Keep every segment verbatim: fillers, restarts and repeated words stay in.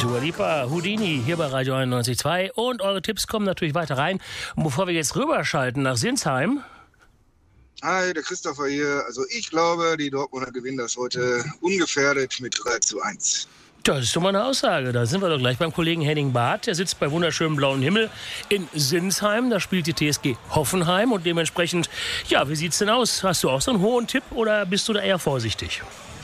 Dua Lipa, Houdini hier bei Radio einundneunzig Komma zwei und eure Tipps kommen natürlich weiter rein. Und bevor wir jetzt rüberschalten nach Sinsheim. Hi, der Christopher hier. Also ich glaube, die Dortmunder gewinnen das heute ungefährdet mit drei zu eins. Das ist doch mal eine Aussage. Da sind wir doch gleich beim Kollegen Henning Barth. Der sitzt bei wunderschönem blauen Himmel in Sinsheim. Da spielt die T S G Hoffenheim und dementsprechend, ja, wie sieht's denn aus? Hast du auch so einen hohen Tipp oder bist du da eher vorsichtig?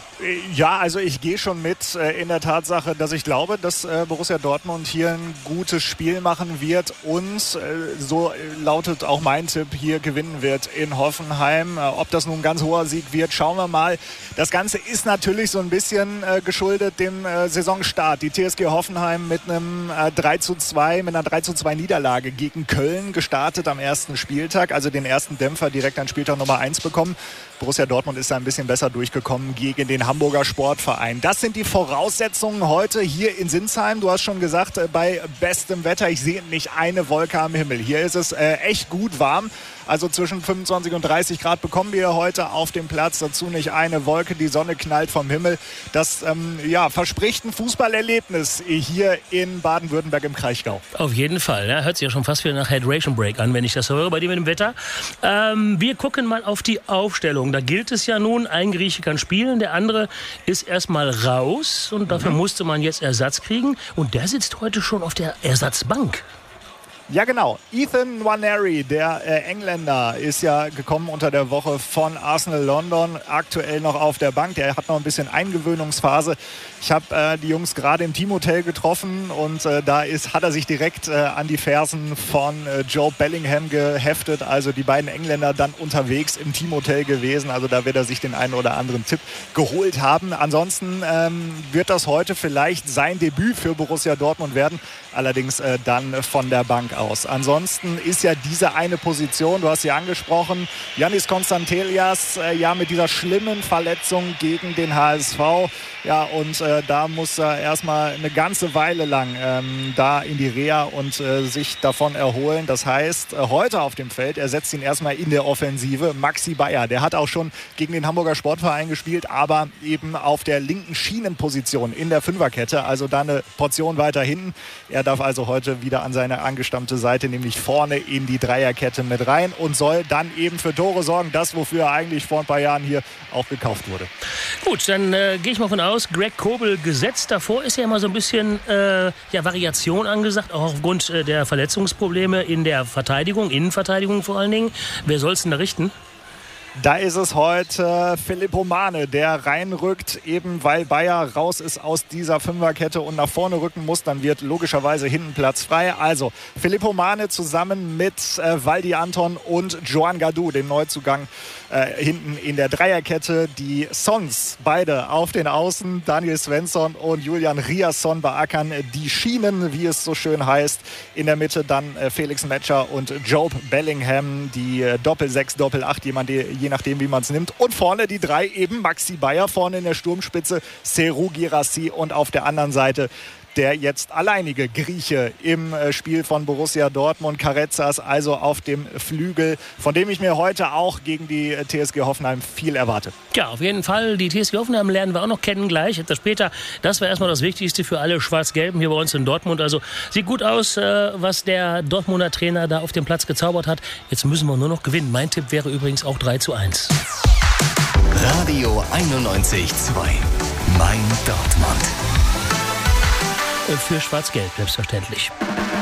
Ja, also ich gehe schon mit äh, in der Tatsache, dass ich glaube, dass äh, Borussia Dortmund hier ein gutes Spiel machen wird und äh, so lautet auch mein Tipp, hier gewinnen wird in Hoffenheim. Äh, ob das nun ein ganz hoher Sieg wird, schauen wir mal. Das Ganze ist natürlich so ein bisschen äh, geschuldet dem äh, Saisonstart. Die T S G Hoffenheim mit einem äh, drei zu zwei, mit einer drei zu zwei Niederlage gegen Köln gestartet am ersten Spieltag, also den ersten Dämpfer direkt an Spieltag Nummer eins bekommen. Borussia Dortmund ist da ein bisschen besser durchgekommen gegen den Hamburger Sportverein. Das sind die Voraussetzungen heute hier in Sinsheim. Du hast schon gesagt, bei bestem Wetter, ich sehe nicht eine Wolke am Himmel. Hier ist es äh, echt gut warm. Also zwischen fünfundzwanzig und dreißig Grad bekommen wir heute auf dem Platz. Dazu nicht eine Wolke, die Sonne knallt vom Himmel. Das ähm, ja, verspricht ein Fußballerlebnis hier in Baden-Württemberg im Kraichgau. Auf jeden Fall. Ja, hört sich ja schon fast wieder nach Hydration Break an, wenn ich das höre bei dir mit dem Wetter. Ähm, wir gucken mal auf die Aufstellung. Da gilt es ja nun, ein Grieche kann spielen, der andere ist erstmal raus. Und dafür mhm. musste man jetzt Ersatz kriegen. Und der sitzt heute schon auf der Ersatzbank. Ja, genau. Ethan Nwaneri, der äh, Engländer, ist ja gekommen unter der Woche von Arsenal London, aktuell noch auf der Bank. Der hat noch ein bisschen Eingewöhnungsphase. Ich habe äh, die Jungs gerade im Teamhotel getroffen und äh, da ist, hat er sich direkt äh, an die Fersen von äh, Joe Bellingham geheftet. Also die beiden Engländer dann unterwegs im Teamhotel gewesen. Also da wird er sich den einen oder anderen Tipp geholt haben. Ansonsten ähm, wird das heute vielleicht sein Debüt für Borussia Dortmund werden. Allerdings äh, dann von der Bank aus. Ansonsten ist ja diese eine Position, du hast sie angesprochen, Yannis Konstantelias, äh, ja mit dieser schlimmen Verletzung gegen den H S V. Ja, und äh, da muss er erstmal eine ganze Weile lang ähm, da in die Reha und äh, sich davon erholen. Das heißt, äh, heute auf dem Feld ersetzt ihn erstmal in der Offensive Maxi Bayer. Der hat auch schon gegen den Hamburger Sportverein gespielt, aber eben auf der linken Schienenposition in der Fünferkette. Also da eine Portion weiter hinten. Er darf also heute wieder an seine angestammte Seite, nämlich vorne in die Dreierkette mit rein und soll dann eben für Tore sorgen. Das, wofür er eigentlich vor ein paar Jahren hier auch gekauft wurde. Gut, dann äh, gehe ich mal von aus, Greg Kobel gesetzt. Davor ist ja immer so ein bisschen äh, ja, Variation angesagt, auch aufgrund äh, der Verletzungsprobleme in der Verteidigung, Innenverteidigung vor allen Dingen. Wer soll es denn da richten? Da ist es heute Filippo Mane, der reinrückt, eben weil Bayer raus ist aus dieser Fünferkette und nach vorne rücken muss. Dann wird logischerweise hinten Platz frei. Also Filippo Mane zusammen mit äh, Waldi Anton und Joan Gadou, dem Neuzugang, äh, hinten in der Dreierkette. Die Sons, beide auf den Außen, Daniel Svensson und Julian Riasson beackern die Schienen, wie es so schön heißt. In der Mitte dann äh, Felix Metscher und Jobe Bellingham, die äh, Doppel-Sechs, Doppel-Acht, jemand, die je nachdem, wie man es nimmt. Und vorne die drei eben Maxi Bayer, vorne in der Sturmspitze Serhou Guirassy und auf der anderen Seite der jetzt alleinige Grieche im Spiel von Borussia Dortmund, Carezas, also auf dem Flügel, von dem ich mir heute auch gegen die T S G Hoffenheim viel erwarte. Ja, auf jeden Fall. Die T S G Hoffenheim lernen wir auch noch kennen gleich, etwas später. Das war erstmal das Wichtigste für alle Schwarz-Gelben hier bei uns in Dortmund. Also sieht gut aus, was der Dortmunder Trainer da auf dem Platz gezaubert hat. Jetzt müssen wir nur noch gewinnen. Mein Tipp wäre übrigens auch drei zu eins. Radio einundneunzig Komma zwei. Mein Dortmund. Für Schwarz-Gelb, selbstverständlich.